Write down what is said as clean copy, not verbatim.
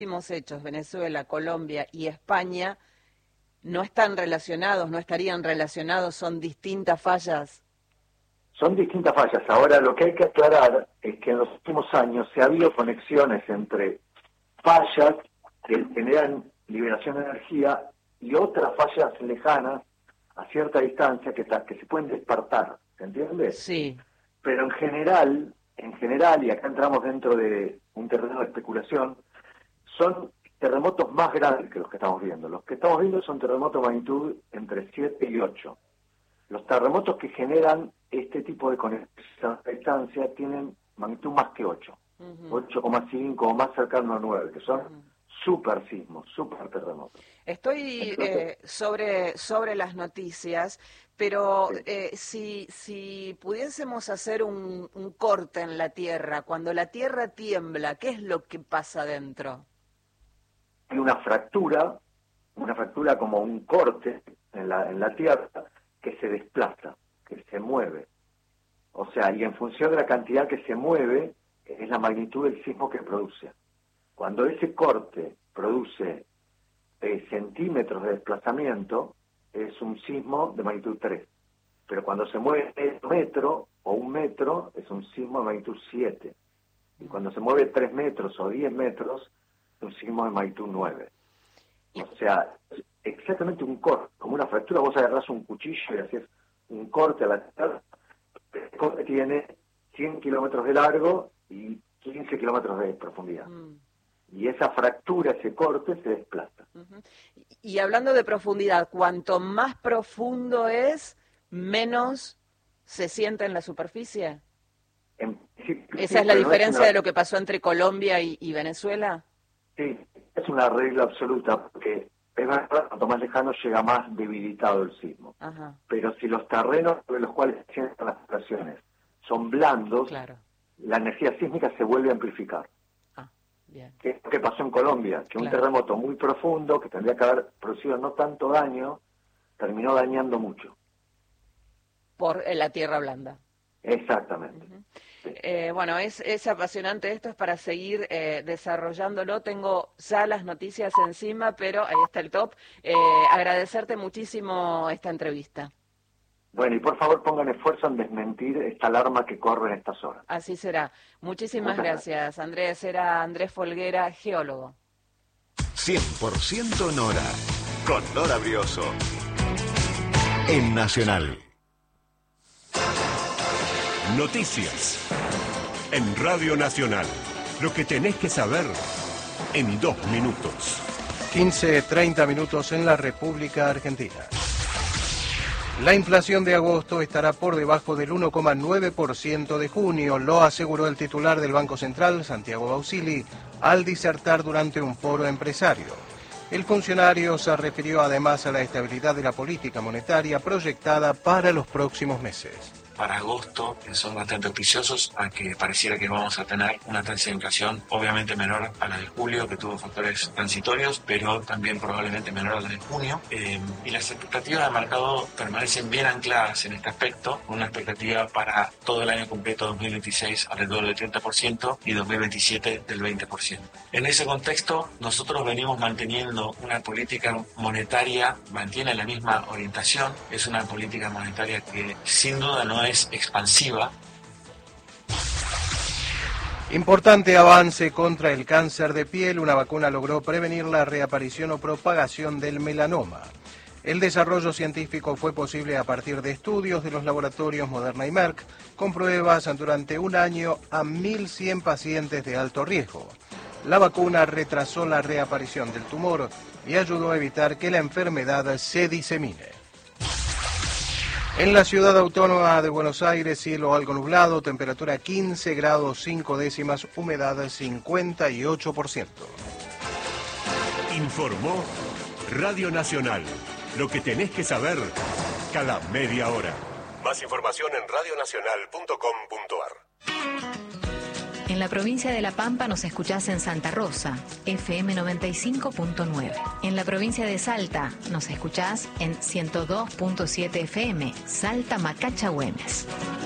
últimos hechos, Venezuela, Colombia y España, no están relacionados, no estarían relacionados, son distintas fallas? Son distintas fallas. Ahora, lo que hay que aclarar es que en los últimos años se ha habido conexiones entre fallas que generan liberación de energía y otras fallas lejanas a cierta distancia que se pueden despertar, ¿se entiende? Sí. Pero en general, y acá entramos dentro de un terreno de especulación, son terremotos más grandes que los que estamos viendo. Los que estamos viendo son terremotos de magnitud entre 7 y 8. Los terremotos que generan este tipo de conexión a distancia tienen magnitud más que 8, 8,5 o más cercano a 9, que son super sismos, super terremotos. Estoy sobre las noticias, pero si pudiésemos hacer un corte en la Tierra, cuando la Tierra tiembla, ¿qué es lo que pasa dentro? Hay una fractura como un corte en la Tierra que se desplaza, que se mueve. O sea, y en función de la cantidad que se mueve, es la magnitud del sismo que produce. Cuando ese corte produce centímetros de desplazamiento, es un sismo de magnitud 3. Pero cuando se mueve un metro o 1 metro, es un sismo de magnitud 7. Y cuando se mueve 3 metros o 10 metros, es un sismo de magnitud 9. O sea, es exactamente un corte, como una fractura. Vos agarrás un cuchillo y haces un corte a la tierra. El corte tiene 100 kilómetros de largo y 15 kilómetros de profundidad. Y esa fractura, ese corte, se desplaza. Y hablando de profundidad, cuanto más profundo es, menos se siente en la superficie. ¿Esa es la diferencia de lo que pasó entre Colombia y Venezuela? Sí, es una regla absoluta, porque es verdad, cuanto más lejano llega más debilitado el sismo. Ajá. Pero si los terrenos sobre los cuales se sienten las vibraciones son blandos, claro, la energía sísmica se vuelve a amplificar. Bien. ¿Qué es lo que pasó en Colombia? Que un Claro. terremoto muy profundo, que tendría que haber producido no tanto daño, terminó dañando mucho. Por la tierra blanda. Exactamente. Bueno, es apasionante esto, es para seguir desarrollándolo. Tengo ya las noticias encima, pero ahí está el top. Agradecerte muchísimo esta entrevista. Bueno, y por favor pongan esfuerzo en desmentir esta alarma que corre en estas horas. Así será. Muchísimas gracias, Andrés. Era Andrés Folguera, geólogo. 100% Nora, con Nora Brioso, en Nacional. Noticias en Radio Nacional. Lo que tenés que saber en 2 minutos. 15-30 minutos en la República Argentina. La inflación de agosto estará por debajo del 1,9% de junio, lo aseguró el titular del Banco Central, Santiago Bausili, al disertar durante un foro empresario. El funcionario se refirió además a la estabilidad de la política monetaria proyectada para los próximos meses. Para agosto son bastante auspiciosos a que pareciera que vamos a tener una tasa de inflación obviamente menor a la de julio, que tuvo factores transitorios, pero también probablemente menor a la de junio. Y las expectativas de mercado permanecen bien ancladas en este aspecto, con una expectativa para todo el año completo 2026 alrededor del 30% y 2027 del 20%. En ese contexto, nosotros venimos manteniendo una política monetaria, mantiene la misma orientación, es una política monetaria que sin duda no es expansiva. Importante avance contra el cáncer de piel. Una vacuna logró prevenir la reaparición o propagación del melanoma. El desarrollo científico fue posible a partir de estudios de los laboratorios Moderna y Merck, con pruebas durante un año a 1.100 pacientes de alto riesgo. La vacuna retrasó la reaparición del tumor y ayudó a evitar que la enfermedad se disemine. En la ciudad autónoma de Buenos Aires, cielo algo nublado, temperatura 15 grados 5 décimas, humedad 58%. Informó Radio Nacional. Lo que tenés que saber cada media hora. Más información en radionacional.com.ar. En la provincia de La Pampa nos escuchás en Santa Rosa, FM 95.9. En la provincia de Salta nos escuchás en 102.7 FM, Salta Macacha Güemes.